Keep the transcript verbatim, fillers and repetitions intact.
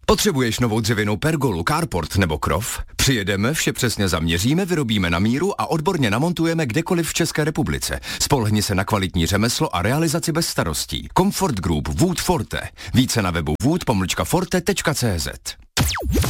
Potřebuješ novou dřevěnou pergolu, carport nebo krov? Přijedeme, vše přesně zaměříme, vyrobíme na míru a odborně namontujeme kdekoliv v České republice. Spolehni se na kvalitní řemeslo a realizaci bez starostí. Comfort Group Wood Forte. Více na webu wood pomlčka forte tečka cé zet.